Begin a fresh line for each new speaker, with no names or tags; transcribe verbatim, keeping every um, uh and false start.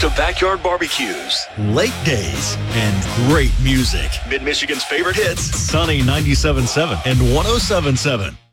to backyard barbecues,
late days, and great music.
Mid-Michigan's favorite hits.
Sunny ninety-seven point seven and one oh seven point seven.